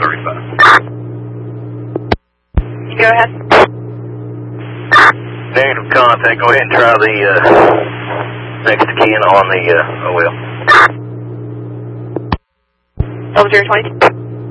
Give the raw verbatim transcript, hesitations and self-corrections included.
thirty-five. You go ahead. Negative contact. Go ahead and try the uh, next kin on the uh, O L. Double zero twenty.